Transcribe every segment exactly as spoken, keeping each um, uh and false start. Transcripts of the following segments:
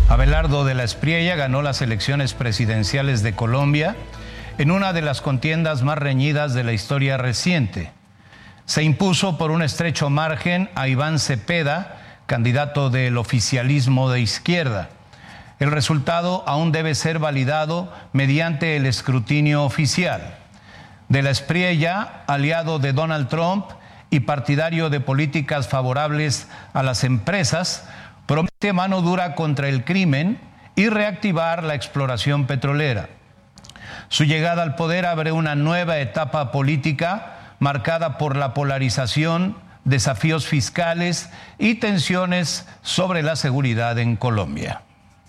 Abelardo de la Espriella ganó las elecciones presidenciales de Colombia en una de las contiendas más reñidas de la historia reciente. Se impuso por un estrecho margen a Iván Cepeda, candidato del oficialismo de izquierda. El resultado aún debe ser validado mediante el escrutinio oficial. De la Espriella, aliado de Donald Trump y partidario de políticas favorables a las empresas, promete mano dura contra el crimen y reactivar la exploración petrolera. Su llegada al poder abre una nueva etapa política marcada por la polarización, desafíos fiscales y tensiones sobre la seguridad en Colombia.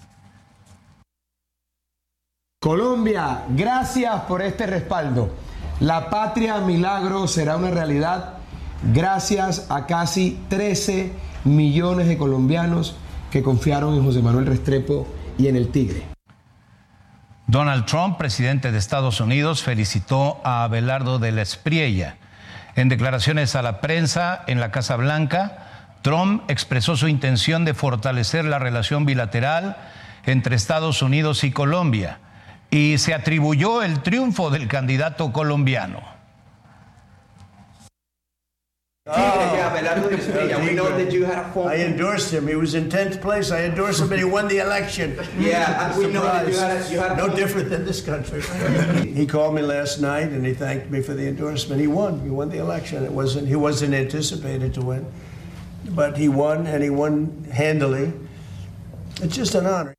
Colombia, gracias por este respaldo. La patria milagro será una realidad gracias a casi trece millones de colombianos que confiaron en José Manuel Restrepo y en el Tigre. Donald Trump, presidente de Estados Unidos, felicitó a Abelardo de la Espriella. En declaraciones a la prensa en la Casa Blanca, Trump expresó su intención de fortalecer la relación bilateral entre Estados Unidos y Colombia y se atribuyó el triunfo del candidato colombiano. Oh, we know that you had a phone. I endorsed him. He was in tenth place. I endorsed him, and he won the election. Yeah, we know that you had a, you had a no different than this country. He called me last night, and he thanked me for the endorsement. He won. He won the election. It wasn't. He wasn't anticipated to win, but he won, and he won handily. It's just an honor.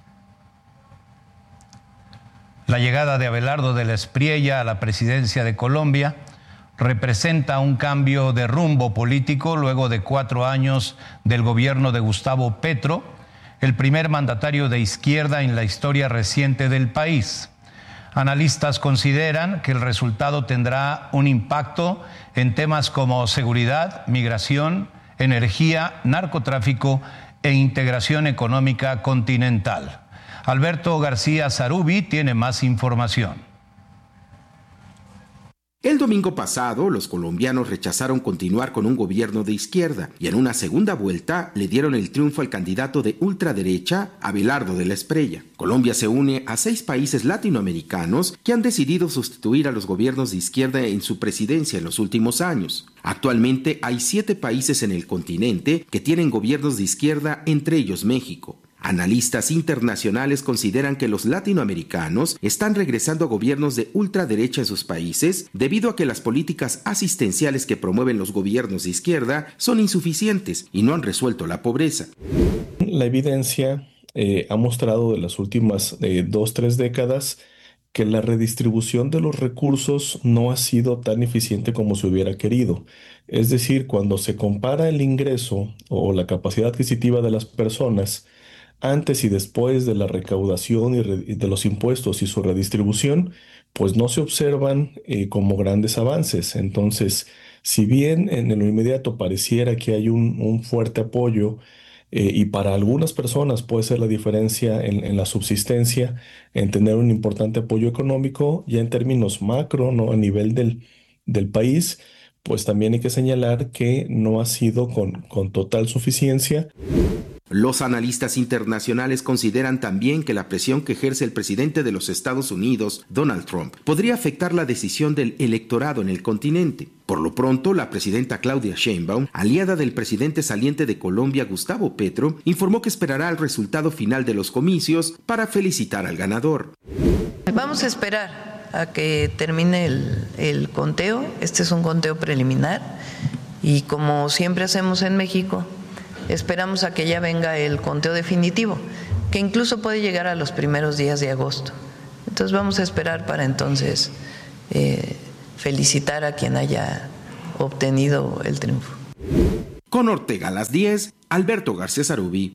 La llegada de Abelardo de la Espriella a la presidencia de Colombia representa un cambio de rumbo político luego de cuatro años del gobierno de Gustavo Petro, el primer mandatario de izquierda en la historia reciente del país. Analistas consideran que el resultado tendrá un impacto en temas como seguridad, migración, energía, narcotráfico e integración económica continental. Alberto García Sarubi tiene más información. El domingo pasado, los colombianos rechazaron continuar con un gobierno de izquierda y en una segunda vuelta le dieron el triunfo al candidato de ultraderecha, Abelardo de la Espriella. Colombia se une a seis países latinoamericanos que han decidido sustituir a los gobiernos de izquierda en su presidencia en los últimos años. Actualmente hay siete países en el continente que tienen gobiernos de izquierda, entre ellos México. Analistas internacionales consideran que los latinoamericanos están regresando a gobiernos de ultraderecha en sus países debido a que las políticas asistenciales que promueven los gobiernos de izquierda son insuficientes y no han resuelto la pobreza. La evidencia eh, ha mostrado de las últimas eh, dos, tres décadas que la redistribución de los recursos no ha sido tan eficiente como se hubiera querido. Es decir, cuando se compara el ingreso o la capacidad adquisitiva de las personas antes y después de la recaudación y de los impuestos y su redistribución, pues no se observan eh, como grandes avances. Entonces, si bien en lo inmediato pareciera que hay un, un fuerte apoyo eh, y para algunas personas puede ser la diferencia en, en la subsistencia, en tener un importante apoyo económico, ya en términos macro, ¿no? A nivel del, del país, pues también hay que señalar que no ha sido con, con total suficiencia. Los analistas internacionales consideran también que la presión que ejerce el presidente de los Estados Unidos, Donald Trump, podría afectar la decisión del electorado en el continente. Por lo pronto, la presidenta Claudia Sheinbaum, aliada del presidente saliente de Colombia, Gustavo Petro, informó que esperará el resultado final de los comicios para felicitar al ganador. Vamos a esperar a que termine el, el conteo. Este es un conteo preliminar y como siempre hacemos en México, esperamos a que ya venga el conteo definitivo, que incluso puede llegar a los primeros días de agosto. Entonces vamos a esperar para entonces eh, felicitar a quien haya obtenido el triunfo. Con Ortega a las diez, Alberto García Sarubi.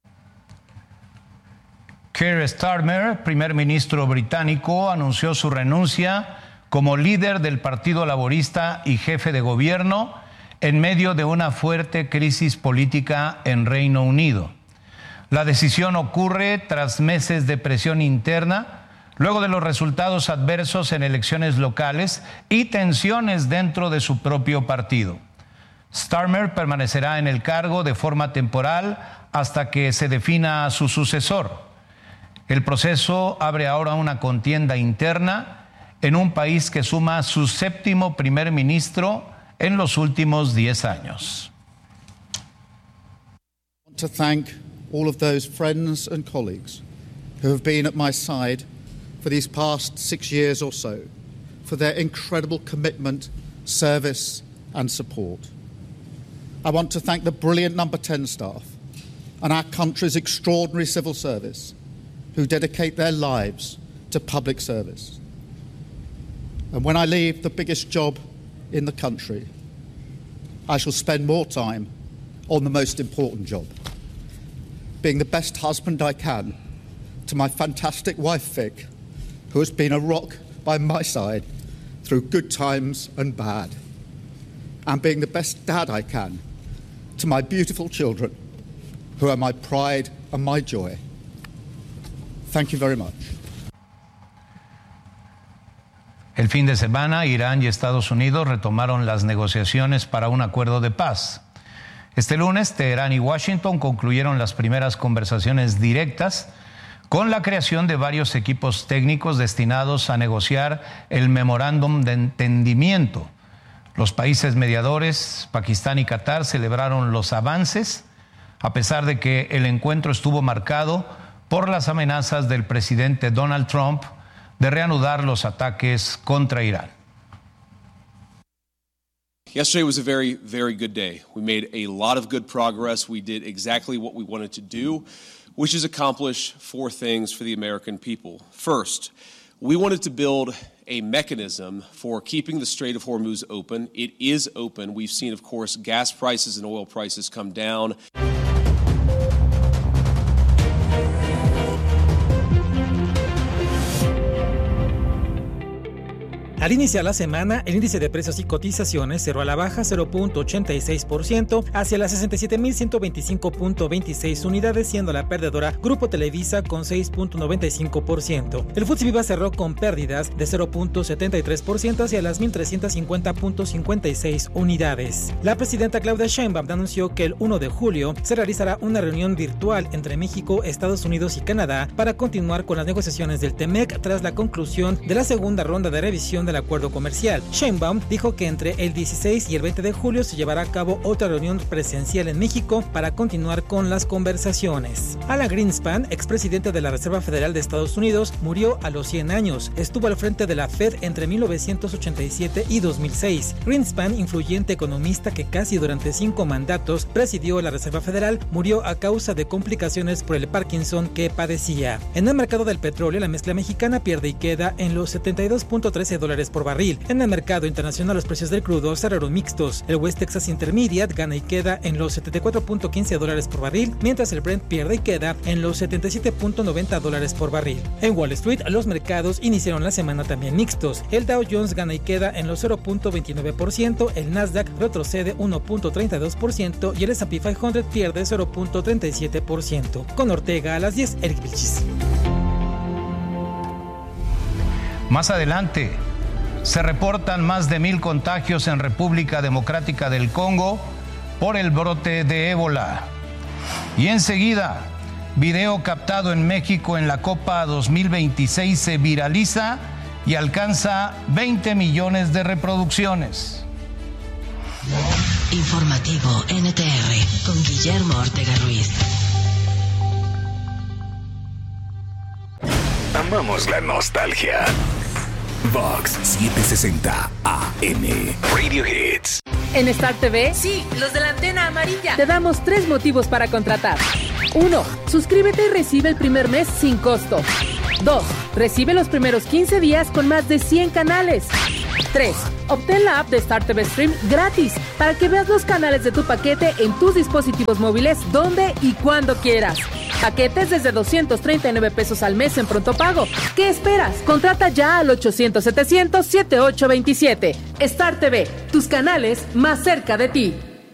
Keir Starmer, primer ministro británico, anunció su renuncia como líder del Partido Laborista y jefe de gobierno en medio de una fuerte crisis política en Reino Unido. La decisión ocurre tras meses de presión interna, luego de los resultados adversos en elecciones locales y tensiones dentro de su propio partido. Starmer permanecerá en el cargo de forma temporal hasta que se defina su sucesor. El proceso abre ahora una contienda interna en un país que suma su séptimo primer ministro en los últimos diez años. I want to thank all of those friends and colleagues who have been at my side for these past six years or so, for their incredible commitment, service and support. I want to thank the brilliant Number ten staff and our country's extraordinary civil service who dedicate their lives to public service. And when I leave the biggest job in the country, I shall spend more time on the most important job, being the best husband I can to my fantastic wife Vic, who has been a rock by my side through good times and bad, and being the best dad I can to my beautiful children, who are my pride and my joy. Thank you very much. El fin de semana, Irán y Estados Unidos retomaron las negociaciones para un acuerdo de paz. Este lunes, Teherán y Washington concluyeron las primeras conversaciones directas con la creación de varios equipos técnicos destinados a negociar el memorándum de entendimiento. Los países mediadores, Pakistán y Qatar, celebraron los avances, a pesar de que el encuentro estuvo marcado por las amenazas del presidente Donald Trump de reanudar los ataques contra Irán. Yesterday was a very, very good day. We made a lot of good progress. We did exactly what we wanted to do, which is accomplish four things for the American people. First, we wanted to build a mechanism for keeping the Strait of Hormuz open. It is open. We've seen, of course, gas prices and oil prices come down. Al iniciar la semana, el índice de precios y cotizaciones cerró a la baja cero punto ochenta y seis por ciento hacia las sesenta y siete mil ciento veinticinco punto veintiséis unidades, siendo la perdedora Grupo Televisa con seis punto noventa y cinco por ciento. El F T S E Viva cerró con pérdidas de cero punto setenta y tres por ciento hacia las mil trescientos cincuenta punto cincuenta y seis unidades. La presidenta Claudia Sheinbaum anunció que el primero de julio se realizará una reunión virtual entre México, Estados Unidos y Canadá para continuar con las negociaciones del T M E C tras la conclusión de la segunda ronda de revisión del acuerdo comercial. Sheinbaum dijo que entre el dieciséis y el veinte de julio se llevará a cabo otra reunión presencial en México para continuar con las conversaciones. Alan Greenspan, expresidente de la Reserva Federal de Estados Unidos, murió a los cien años. Estuvo al frente de la Fed entre mil novecientos ochenta y siete y dos mil seis. Greenspan, influyente economista que casi durante cinco mandatos presidió la Reserva Federal, murió a causa de complicaciones por el Parkinson que padecía. En el mercado del petróleo, la mezcla mexicana pierde y queda en los setenta y dos punto trece dólares por barril. En el mercado internacional, los precios del crudo cerraron mixtos. El West Texas Intermediate gana y queda en los setenta y cuatro punto quince dólares por barril, mientras el Brent pierde y queda en los setenta y siete punto noventa dólares por barril. En Wall Street, los mercados iniciaron la semana también mixtos. El Dow Jones gana y queda en los cero punto veintinueve por ciento, el Nasdaq retrocede uno punto treinta y dos por ciento y el S and P quinientos pierde cero punto treinta y siete por ciento. Con Ortega a las diez, Eric Vilchis. Más adelante, se reportan más de mil contagios en República Democrática del Congo por el brote de ébola. Y enseguida, video captado en México en la Copa dos mil veintiséis se viraliza y alcanza veinte millones de reproducciones. Informativo N T R con Guillermo Ortega Ruiz. Amamos la nostalgia. Vox setecientos sesenta A M Radio Hits. En Star T V, sí, los de la antena amarilla, te damos tres motivos para contratar. Uno, suscríbete y recibe el primer mes sin costo. Dos, recibe los primeros quince días con más de cien canales. Tres, obtén la app de Star T V Stream gratis para que veas los canales de tu paquete en tus dispositivos móviles donde y cuando quieras. Paquetes desde doscientos treinta y nueve pesos al mes en pronto pago. ¿Qué esperas? Contrata ya al ochocientos setecientos setenta y ocho veintisiete. Star T V, tus canales más cerca de ti.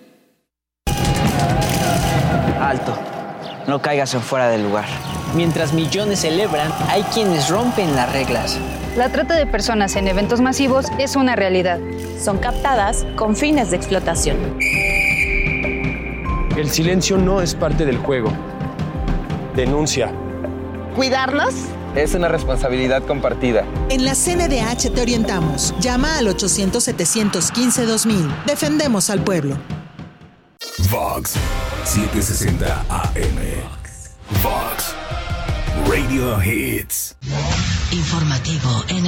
Alto, no caigas en fuera del lugar. Mientras millones celebran, hay quienes rompen las reglas. La trata de personas en eventos masivos es una realidad. Son captadas con fines de explotación. El silencio no es parte del juego. Denuncia. ¿Cuidarnos? Es una responsabilidad compartida. En la C N D H te orientamos. Llama al ochocientos, setecientos quince, dos mil. Defendemos al pueblo. Vox setecientos sesenta A M. Vox Radio Hits. Informativo en